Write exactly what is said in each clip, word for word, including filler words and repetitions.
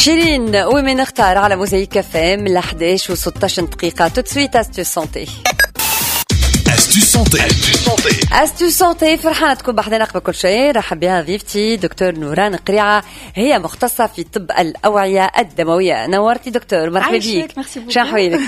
شيرين ومن اختار على موزايك فام من احداش وستة دقيقة. tout de suite Astuce Santé. Astuce Santé. Astuce Santé فرحانة تكون بحضنا قبل كل شيء. رحب بها ضيفتي دكتور نوران قريعة، هي مختصة في طب الأوعية الدموية. نورتي دكتور، مرحبا بيك. شو حوالك؟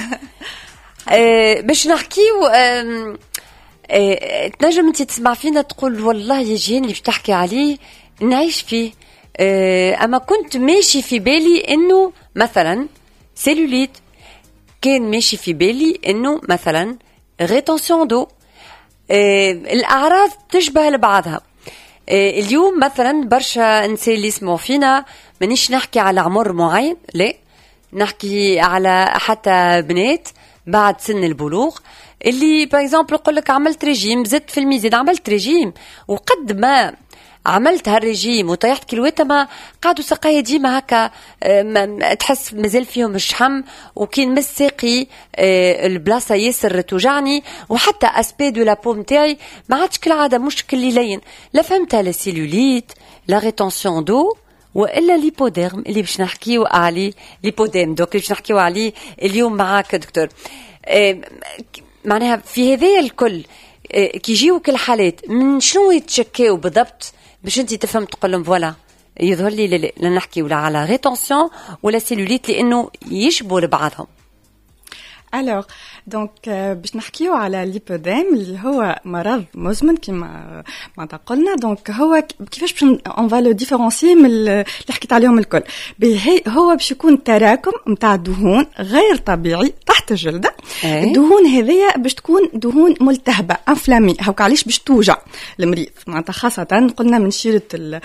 أه باش نحكيو أه أه تنجم انت تسمع فينا تقول والله يجيني اللي بتحكي عليه نعيش فيه، أه أما كنت ماشي في بالي إنه مثلا سيلوليت، كان ماشي في بالي إنه مثلا ريتنسيون دو. أه الأعراض تشبه لبعضها. أه اليوم مثلا برشا إنسان اللي يسمعوا فينا منيش نحكي على عمر معين، لا نحكي على حتى بنات بعد سن البلوغ اللي باغ اكزومبل يقول لك عملت ريجيم زدت في الميزان، عملت ريجيم وقد ما عملت هالريجيم وطيحت كيلوات ما قعدوا سقايا ديما هكا تحس مازال فيهم الشحم، وكين مس ساقي البلاصه ياسر توجعني، وحتى اسبي دو لابو نتاعي ما عادش كالعاده مشكل لين لا فهمتها لا سيلوليت لا ريتنسيون دو والا ليبوديرم اللي باش نحكيو عليه. ليبوديرم دوك اللي باش نحكيو عليه اليوم معاك دكتور. إيه معناها في هذا الكل إيه كي يجيوك الحالات من شنو يتشكاو بالضبط باش انت تفهم تقول لهم فوالا يظهر لي لا لا نحكي ولا على ريتنسيون ولا سيلوليت لانه يشبهوا لبعضهم. Alors, donc باش نحكيو على ليبوديم اللي هو مرض مزمن كما ما قلنا. دونك هو كيفاش باش اون فا لو ديفيرونسي من اللي حكيت عليهم الكل. هو باش يكون تراكم نتاع دهون غير طبيعي تحت الجلده. الدهون هذيا باش تكون دهون ملتهبه انفلامي، هاك علاش باش توجع المريض معناتها، خاصه قلنا من شيره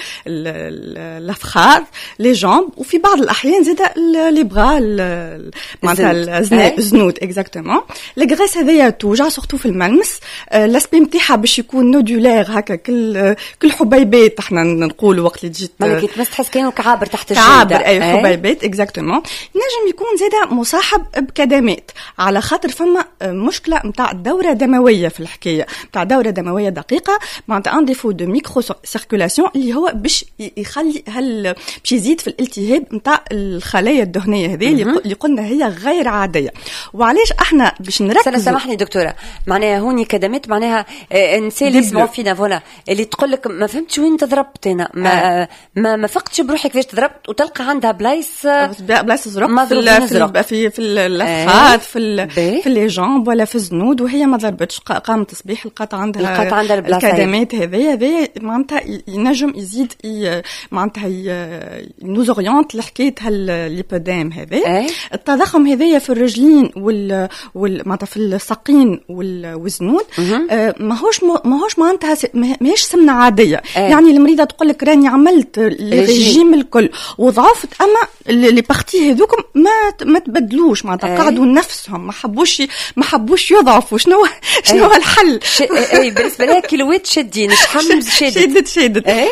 الافخاذ لي جامب، وفي بعض الاحيان زاد لي بغا معناتها الزنود اكزاكتومون. الغريس هذيا توجع سورتو في الملمس. لاسبي نتاعها باش يكون نودولير هكا كل كل حبيبات احنا نقولوا وقت اللي تجي مالك تمس تحس كانه كعابر تحت الجلد. كعابر اي حبيبات اكزاكتومون. نجم يكون زاده مصاحب بكدمات على خاطر فما مشكله نتاع الدوره الدمويه في الحكايه نتاع دوره دمويه دقيقه معناتها ان ديفو دو ميكرو سيركولاسيون اللي هو باش يخلي هل باش يزيد في الالتهاب نتاع الخلايا الدهنيه هذه اللي قلنا هي غير عاديه. وعلاش احنا باش نركزوا؟ سامحني دكتوره، معناها هوني كدمات معناها انسان اللي يسمعوا فينا فوالا اللي تقول لك ما فهمتش وين تضربت انا ما آه. ما ما فقتش بروحك كيفاش تضربت، وتلقى عندها بلايص بلايص زرق في في في اللفات في في لي جامب ولا في الزنود، وهي ما ضربتش قامت تصبيح لقات عندها لقات عندها الكدمات هذه هذه معناتها ينجم يزيد معناتها نوزوريونت لحكايه هالليبوديم هذا. التضخم هذايا في الرجلين وال وال معناتها في الساقين والزنود آه ماهوش ماهوش معناتها ماهيش سمنه عاديه. أه. يعني المريضه تقول لك راني عملت الريجيم الكل وضعفت، اما لي بارتي هذوكم ما ما تبدلوش معناتها. أه. قعدوا نفسهم ما حبوش ما حبوش يضعفوا. شنو شنو هو الحل؟ اي بالنسبه لها كيلوات شادين شحم شادت شادت شادت. أه.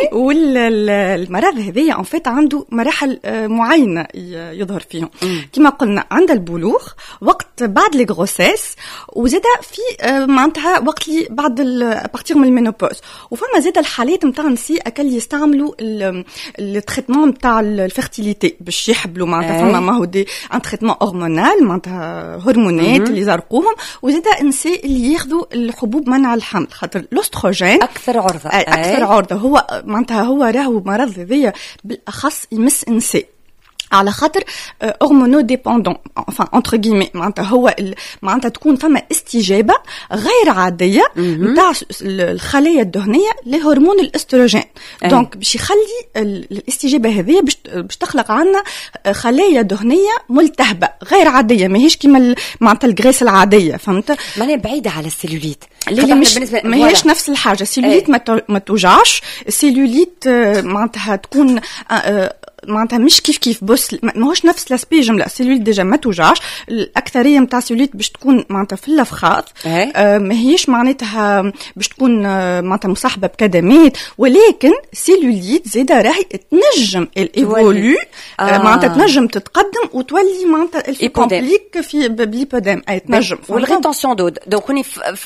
والمرض هذايا ان فيت عنده مراحل معينه يظهر فيهم. كما قلنا عند البلوغ، وقت بعد لي غروسيس، وزاد في معناتها وقت اللي بعد بارتير من المينوبوز. وفما زاد الحالات نتاع النساء اكل يستعملوا التريتمون نتاع الفيرتيليتي باش يحبلوا معناتها. فما ما هو دي ان تريتمون هرمونال معناتها هرمونات اللي زرقوهم، وزاد النساء اللي ياخذوا الحبوب منع الحمل خاطر الاستروجين اكثر عرضه. اكثر عرضه هو معناتها هو راهو مرض هذايا بالاخص يمس النساء على خاطر هرمونو ديبوندون enfin entre guillemets معناتها هو معناتها تكون فما استجابه غير عاديه نتاع الخلايا الدهنيه لهرمون الاستروجين. دونك باش يخلي الاستجابه هذه باش باش تخلق عنا خلايا دهنيه ملتهبه غير عاديه، ماهيش كيما معناتها الغريس العاديه. فهمت؟ ماني بعيده على السيلوليت اللي مش ماهيش نفس الحاجه. السيلوليت ما توجعش. السيلوليت معناتها تكون معناتها مش كيف كيف بس ماهوش نفس لاسبي جمله. السيلوليت ديجا ما توجعش. الاكثريه نتاع السيلوليت باش تكون معناتها في الافخاذ. آه ماهيش معناتها باش تكون آه معناتها مصاحبه بكدمات، ولكن سيلوليت زاده راهي تنجم الايفولو آه. آه معناتها تنجم تتقدم وتولي معناتها الكومبليك في بليبوديم اي تنجم. والريتنسيون دو دونك هوني فرقنا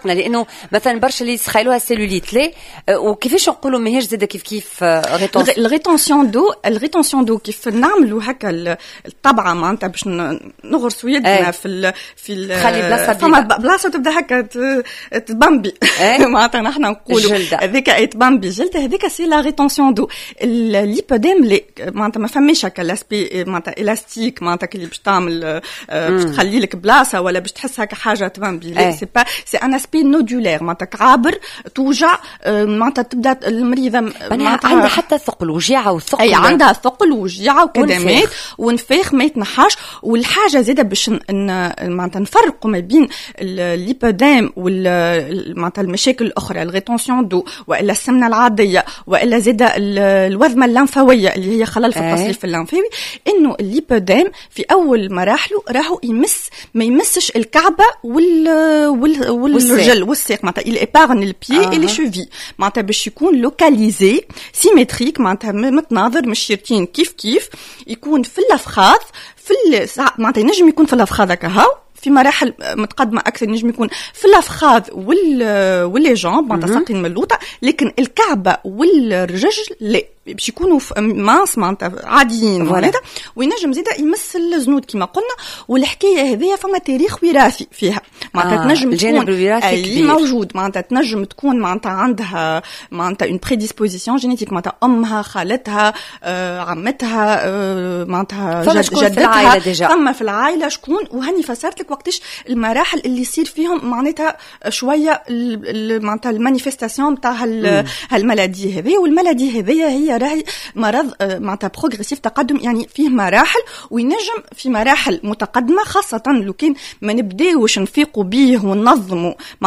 عرفنا لانه مثلا برشا اللي يسخيلوها سيلوليت ليه وكيفاش نقولوا ماهيش زاده كيف كيف ريتونسيون الريتونسيون دو الريتونسيون دو كيف نعملوا هكا الطبعه معناتها باش نغرسوا يدنا أي. في ال في ال خلي بلاصه فما بلاصه تبدا هكا تبامبي معناتها نحن نقولوا هذيك اي تبامبي جلدها هذيك سي لا ريتونسيون دو الليبوديم اللي معناتها ما فماش هكا لاسبي معناتها الاستيك معناتها اللي باش تعمل باش تخلي لك بلاصه ولا باش تحس هكا حاجه تبامبي لا سي با سي ان اسبي نودولير معناتها عابر توجع معناتها تبدا المريضه معناتها عندها حتى ثقل وجيعه وثقل اي عندها ثقل وجيعه وكدمات ونفاخ ما يتنحاش. والحاجه زاده باش معناتها نفرقوا ما بين الليبوديم وال معناتها المشاكل الاخرى الريتونسيون دو والا السمنه العاديه والا زاده الوذمه اللمفاويه اللي هي خلل في التصريف اللمفاوي انه الليبوديم في اول مراحله راهو يمس ما يمسش الكعبه وال وال والرجل والساق معناتها il épargne le pied et les chevilles معناتها باش يكون لوكاليزي سيمتريك معناتها متناظر مش شيرتين كيف كيف يكون في الافخاذ في معناتها ينجم يكون في الافخاذ هكا في مراحل متقدمه اكثر نجم يكون في الافخاذ وال واللي جامب معناتها ساقين ملوطه لكن الكعبه والرجل لا باش يكونوا ماس معناتها عاديين معناتها وينجم زيدا يمس الزنود كما قلنا. والحكايه هذيا فما تاريخ وراثي فيها معناتها آه. تنجم تكون اي موجود معناتها تنجم تكون معناتها عندها معناتها اون بريديسبوزيسيون جينيتيك معناتها امها خالتها آه، عمتها آه، معناتها جدتها فما في العائله شكون وهني فسرت لك وقتاش المراحل اللي يصير فيهم معناتها شويه معناتها المانيفيستاسيون تاع هالمالادي هذه. والمالادي هذه هي راهي مرض معناتها بروغريسيف تقدم يعني فيه مراحل وينجم في مراحل متقدمه خاصه لو كان ما نبداوش نفيقوا بيه وننظموا